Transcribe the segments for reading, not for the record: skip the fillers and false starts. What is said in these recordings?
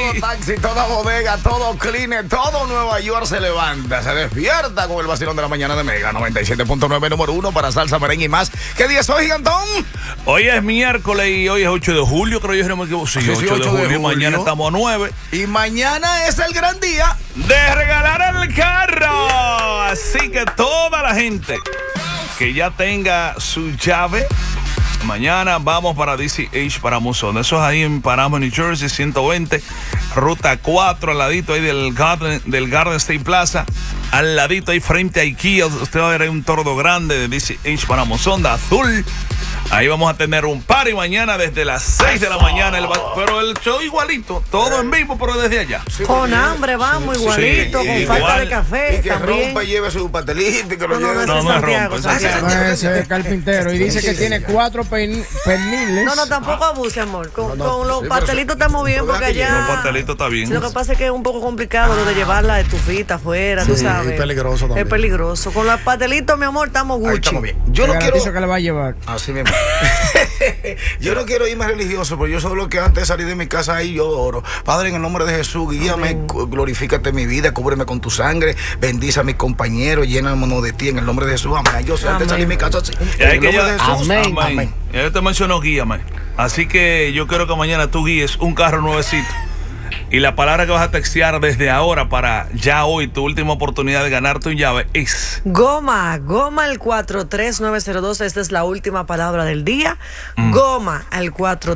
Todo taxi, toda bodega, todo cleaner, todo Nueva York se levanta, se despierta con el vacilón de la mañana de Mega 97.9, número 1 para salsa, merengue y más. ¿Qué día es hoy, gigantón? Hoy es miércoles y hoy es 8 de julio, creo yo, no me equivoco. Sí, 8 de julio. Mañana estamos a 9. Y mañana es el gran día de regalar el carro. Así que toda la gente que ya tenga su llave, mañana vamos para DCH, para Musón. Eso es ahí en Paramo, New Jersey, 120, ruta 4, al ladito ahí del Garden State Plaza. Al ladito ahí frente a IKEA, usted va a ver ahí un tordo grande de DCH para Musón, de azul. Ahí vamos a tener un party mañana desde las 6 de la mañana. Pero el show igualito, todo en vivo, pero desde allá. Sí, con hambre, vamos, igualito, con igual, falta de café. Y que también rompa y lleve su pastelito y que lo lleve. No, rompa. Ese es carpintero y dice que tiene 4 perniles. No, tampoco abuse, amor. Con los pastelitos estamos bien porque allá. Los pastelitos está bien. Lo que pasa es que es un poco complicado lo de llevar la estufita afuera, tú sabes. Es peligroso también. Es peligroso. Con los pastelitos, mi amor, estamos Gucci. Estamos bien. Yo no quiero que le va a llevar. Así mismo. Yo no quiero irme religioso, pero yo solo que antes de salir de mi casa ahí yo oro. Padre, en el nombre de Jesús, guíame, glorifícate mi vida, cúbreme con tu sangre, bendice a mis compañeros, llénanos de ti en el nombre de Jesús. Amén. Yo sé antes de salir de mi casa así. En el nombre de Jesús. Amén. Él te mencionó guíame. Así que yo quiero que mañana tú guíes un carro nuevecito. Y la palabra que vas a textear desde ahora para ya hoy, tu última oportunidad de ganar tu llave es Goma al 43902. Esta es la última palabra del día. Goma al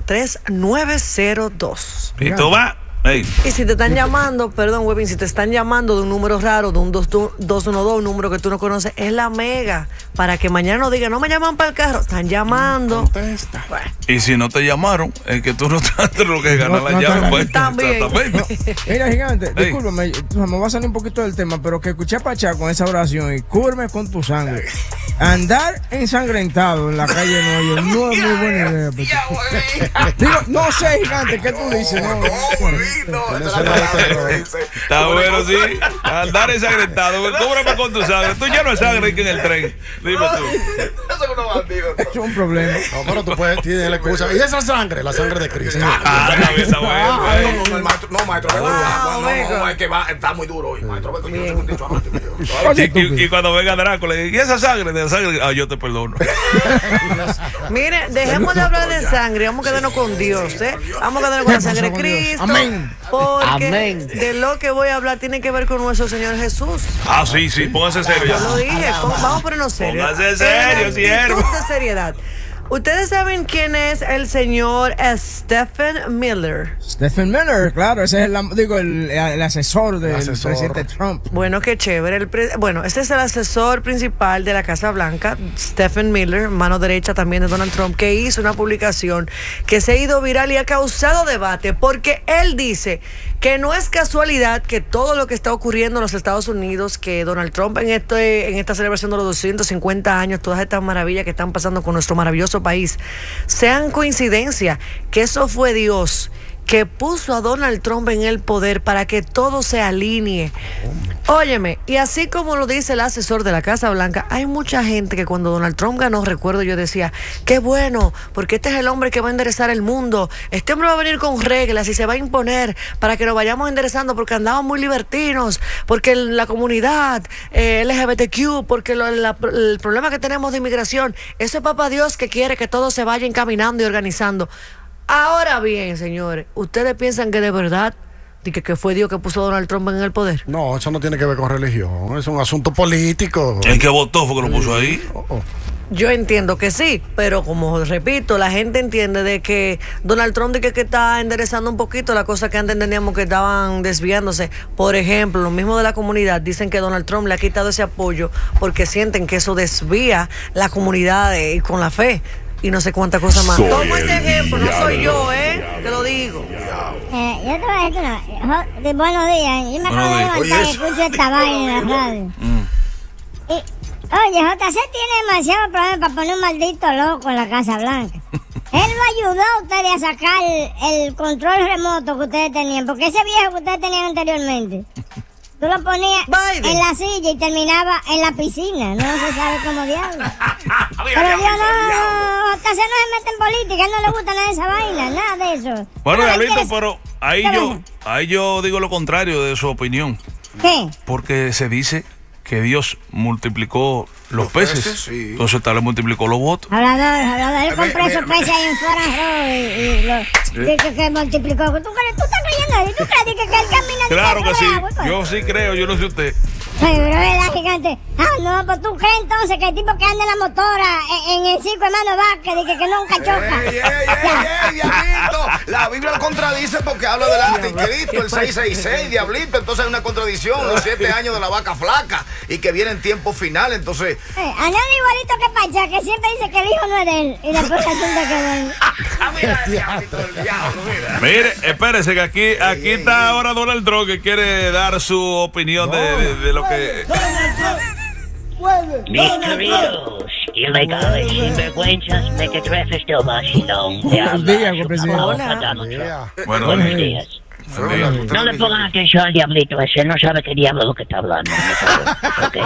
43902. Y tú vas. Hey. Y si te están llamando, perdón, Webin, si te están llamando de un número raro, de un 212, un número que tú no conoces, es la Mega. Para que mañana no digan, no me llaman para el carro, están llamando. Contesta. Bueno. Y si no te llamaron, es que tú no estás lo que ganar la llave. Pues, también. Exactamente. Mira, gigante, discúlpame, me voy a salir un poquito del tema, pero que escuché a Pachá con esa oración y cúbreme con tu sangre. Andar ensangrentado en la calle de Nueva York no es muy buena idea. Digo, no sé, gigante, ¿qué tú dices? No, está bueno, sí. Andar ensangrentado. Cúbreme con tu sangre. Tú ya no es sangre que en el tren. Dime tú. Es un problema. No, pero tú puedes, tienes la excusa. ¿Y esa sangre? La sangre de Cristo. Está bueno. No, maestro, no, es que está muy duro hoy, maestro. Y cuando venga Drácula, ¿y esa sangre? De la sangre, yo te perdono. Mire, dejemos de hablar de sangre, vamos a quedarnos con Dios, ¿eh? Vamos a quedarnos con la sangre de Cristo. Amén. Porque de lo que voy a hablar tiene que ver con nuestro Señor Jesús. Sí, póngase serio. Yo lo dije, vamos a ponernos serios. Póngase serio, siervo. De seriedad. ¿Ustedes saben quién es el señor Stephen Miller? Stephen Miller, claro, ese es el asesor del presidente Trump. Bueno, qué chévere. Este es el asesor principal de la Casa Blanca, Stephen Miller, mano derecha también de Donald Trump, que hizo una publicación que se ha ido viral y ha causado debate, porque él dice que no es casualidad que todo lo que está ocurriendo en los Estados Unidos, que Donald Trump en esta celebración de los 250 años, todas estas maravillas que están pasando con nuestro maravilloso país, sean coincidencia, que eso fue Dios que puso a Donald Trump en el poder para que todo se alinee. Óyeme, y así como lo dice el asesor de la Casa Blanca, hay mucha gente que cuando Donald Trump ganó, recuerdo yo decía, qué bueno, porque este es el hombre que va a enderezar el mundo, este hombre va a venir con reglas y se va a imponer para que nos vayamos enderezando, porque andamos muy libertinos, porque la comunidad LGBTQ, porque el problema que tenemos de inmigración, eso es papá Dios que quiere que todo se vaya encaminando y organizando. Ahora bien, señores, ¿ustedes piensan que de verdad que fue Dios que puso a Donald Trump en el poder? No, eso no tiene que ver con religión, es un asunto político. ¿El que votó fue que lo puso ahí? Yo entiendo que sí, pero como repito, la gente entiende de que Donald Trump que está enderezando un poquito las cosas que antes entendíamos que estaban desviándose. Por ejemplo, lo mismo de la comunidad, dicen que Donald Trump le ha quitado ese apoyo porque sienten que eso desvía la comunidad con la fe. Y no sé cuántas cosas más. Tomo ese ejemplo, no soy yo, te lo digo. Yo te voy a decir una. Buenos días. Yo me acabo de levantar y escucho esta vaina en la radio. Oye, JC tiene demasiado problema para poner un maldito loco en la Casa Blanca. Él lo ayudó a ustedes a sacar el control remoto que ustedes tenían, porque ese viejo que ustedes tenían anteriormente, tú lo ponías en la silla y terminaba en la piscina. No se sabe cómo diablo. Pero Dios no, JC no se mete en política, a él no le gusta nada de esa vaina, nada de eso. Bueno, Diablito, pero ahí Ahí yo digo lo contrario de su opinión. ¿Qué? Porque se dice que Dios multiplicó los peces. Sí. Entonces tal vez multiplicó los votos. Hablador, él compró esos peces ahí en Foran y que multiplicó. ¿Tú estás creyendo ahí? ¿Tú crees que él camina? Claro que sí. Agua, Yo sí creo, yo no sé usted. Ay, pero es verdad, gigante. No, pues tú crees entonces que el tipo que anda en la motora en el circo hermano Vázquez, que nunca choca. ¡Ey, diablito! La Biblia lo contradice porque habla del anticristo, el 666, diablito. Entonces hay una contradicción, los 7 años de la vaca flaca y que viene en tiempo final. Entonces. Anda igualito que Pachá, que siempre dice que el hijo no es de él y después resulta que es de él. Mira, diablito, el diablo, mira. Mire, espérese que aquí está ahora Donald Trump que quiere dar su opinión de lo que... Mis queridos ilegales sinvergüenzas mequetrefes del vacilón. Buenos días, presidente. Buenos días. Buenos días. No le pongan atención al diablito ese, no sabe qué diablo es lo que está hablando. Okay.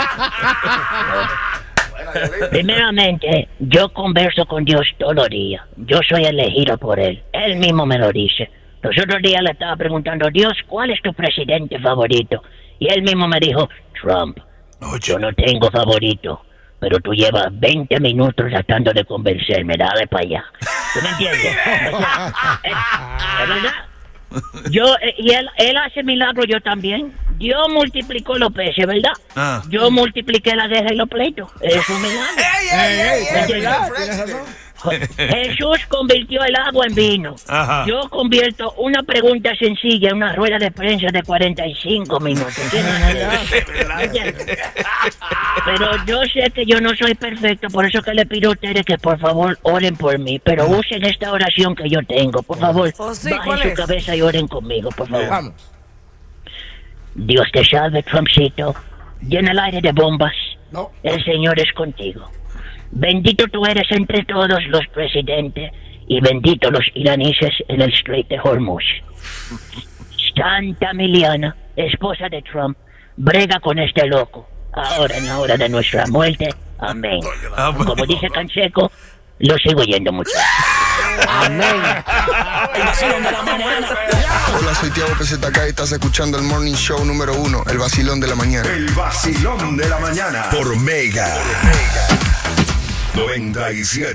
Primeramente, yo converso con Dios todos los días. Yo soy elegido por Él. Él mismo me lo dice. Los otros días le estaba preguntando, Dios, ¿cuál es tu presidente favorito? Y él mismo me dijo, Trump. Yo no tengo favorito, pero tú llevas 20 minutos tratando de convencerme. Dale para allá. ¿Tú me entiendes? O sea, ¿es verdad? Y él hace milagros, yo también. Dios multiplicó los peces, ¿verdad? Yo multipliqué la guerra y los pleitos. Es un milagro. Jesús convirtió el agua en vino. Ajá. Yo convierto una pregunta sencilla en una rueda de prensa de 45 minutos. ¿Entiendes? Pero yo sé que yo no soy perfecto, por eso que le pido a ustedes que por favor oren por mí, pero usen esta oración que yo tengo, por favor. Bajen su cabeza y oren conmigo, por favor. Vamos. Dios te salve, Trumpcito. Llena el aire de bombas. No. El Señor es contigo. Bendito tú eres entre todos los presidentes y bendito los iraníes en el Strait de Hormuz. Santa Miliana, esposa de Trump, brega con este loco, ahora en la hora de nuestra muerte. Amén. Como dice Canseco, lo sigo oyendo mucho. Amén. Hola, soy Tiago PZK y estás escuchando el Morning Show número 1, El Vacilón de la Mañana. El Vacilón de la Mañana por Mega 97.